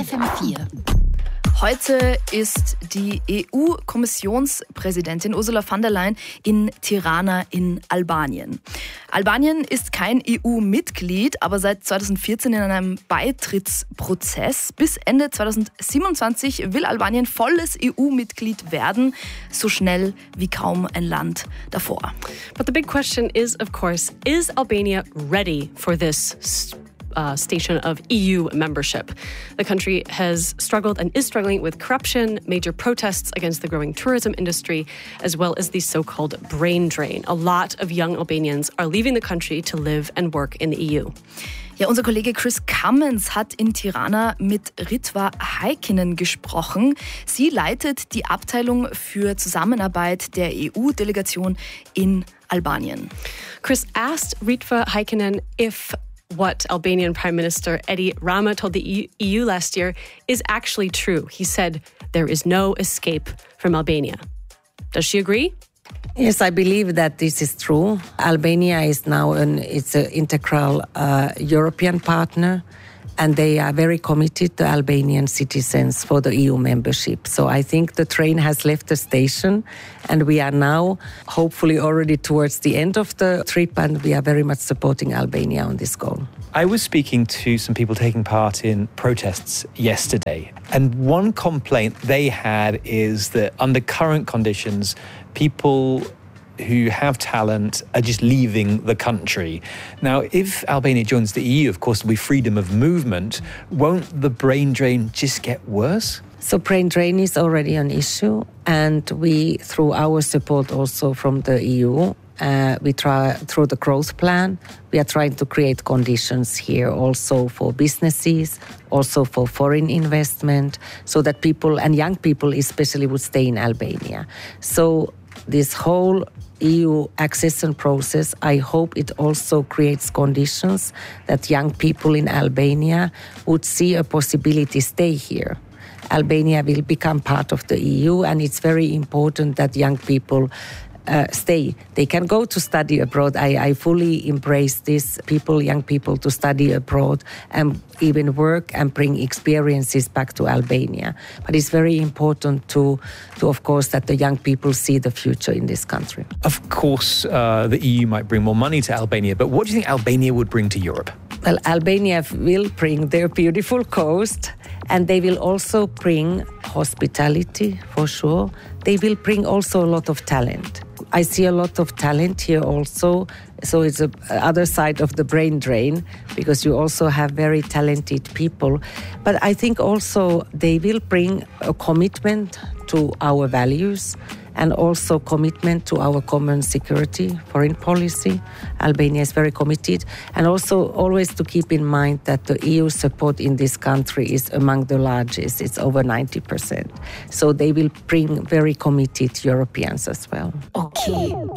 FM4. Heute ist die EU-Kommissionspräsidentin Ursula von der Leyen in Tirana in Albanien. Albanien ist kein EU-Mitglied, aber seit 2014 in einem Beitrittsprozess. Bis Ende 2027 will Albanien volles EU-Mitglied werden, so schnell wie kaum ein Land davor. But the big question is, of course, is Albania ready for this station of EU membership? The country has struggled and is struggling with corruption, major protests against the growing tourism industry, as well as the so-called brain drain. A lot of young Albanians are leaving the country to live and work in the EU. Ja, unser Kollege Chris Cummins hat in Tirana mit Ritva Heikkinen gesprochen. Sie leitet die Abteilung für Zusammenarbeit der EU-Delegation in Albanien. Chris asked Ritva Heikkinen if what Albanian Prime Minister Edi Rama told the EU last year is actually true. He said there is no escape from Albania. Does she agree? Yes, I believe that this is true. Albania is now it's an integral European partner, and they are very committed to Albanian citizens for the EU membership. So I think the train has left the station, and we are now hopefully already towards the end of the trip, and we are very much supporting Albania on this goal. I was speaking to some people taking part in protests yesterday, and one complaint they had is that under current conditions, people who have talent are just leaving the country. Now, if Albania joins the EU, of course, there'll be freedom of movement. Won't the brain drain just get worse? So brain drain is already an issue, and we, through our support also from the EU, we try through the growth plan, we are trying to create conditions here also for businesses, also for foreign investment, so that people and young people especially would stay in Albania. So this whole EU accession process, I hope it also creates conditions that young people in Albania would see a possibility to stay here. Albania will become part of the EU, and it's very important that young people stay. They can go to study abroad. I fully embrace this, young people to study abroad and even work and bring experiences back to Albania. But it's very important to of course, that the young people see the future in this country. Of course, the EU might bring more money to Albania, but what do you think Albania would bring to Europe? Well, Albania will bring their beautiful coast, and they will also bring hospitality, for sure. They will bring also a lot of talent. I see a lot of talent here also. So it's the other side of the brain drain, because you also have very talented people. But I think also they will bring a commitment to our values and also commitment to our common security, foreign policy. Albania is very committed. And also always to keep in mind that the EU support in this country is among the largest. It's over 90%. So they will bring very committed Europeans as well. Okay.